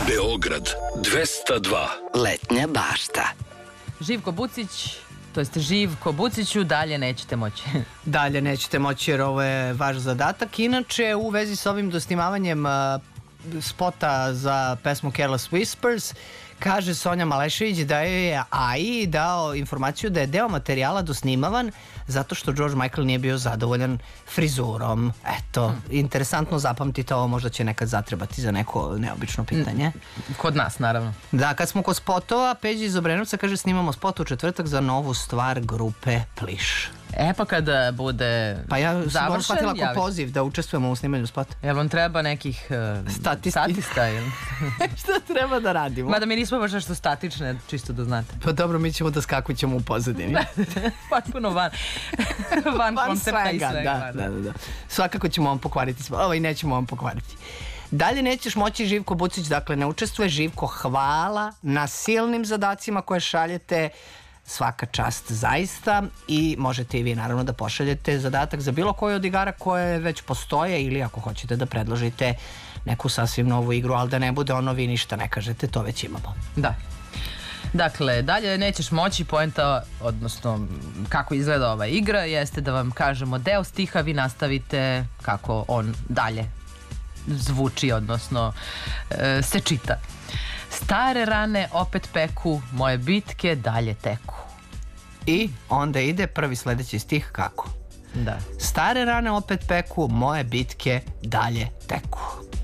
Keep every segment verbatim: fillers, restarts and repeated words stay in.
Beograd dvesta dva. Letnja bašta. Živko Bucić, to jest Živko Buciću, dalje nećete moći. Dalje nećete moći jer ovo je vaš zadatak. Inače, u vezi s ovim dosnimavanjem uh, spota za pesmu Careless Whispers, kaže Sonja Malešević da je A I dao informaciju da je deo materijala dosnimavan zato što George Michael nije bio zadovoljan frizurom. Eto, mm. interesantno, zapamtite ovo, možda će nekad zatrebati za neko neobično pitanje. Kod nas, naravno. Da, kad smo kod spotova, Peđi iz Obrenovca kaže snimamo spot u četvrtak za novu stvar grupe Pliš. E pa kada bude Pa ja sam završen, shvatila javi. ko poziv da učestvujemo u snimanju spota. Jel vam treba nekih uh, Statisti. statista? Ili? Šta treba da radimo? Mada mi nismo baš nešto statične, čisto da znate. Pa dobro, mi ćemo da skakućemo u pozadini. Potpuno van. van, van koncepta i svega. Da, da, da, da. Svakako ćemo vam pokvariti, ovaj nećemo vam pokvariti. Dalje nećeš moći, Živko Bucić, dakle ne učestvuje. Živko, hvala na silnim zadacima koje šaljete, svaka čast zaista, i možete i vi naravno da pošaljete zadatak za bilo koji od igara koje već postoje ili ako hoćete da predložite neku sasvim novu igru, ali da ne bude ono vi ništa ne kažete, to već imamo. Da. Dakle, dalje nećeš moći, poenta, odnosno kako izgleda ova igra, jeste da vam kažemo deo stiha, vi nastavite kako on dalje zvuči, odnosno e, se čita. Stare rane opet peku, moje bitke dalje teku. I onda ide prvi sledeći stih kako? Da. Stare rane opet peku, moje bitke dalje teku.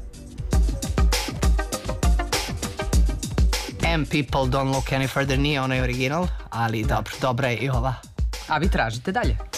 And people don't look any further, nije onaj original, ali dobro, dobra je i ova. A vi tražite dalje.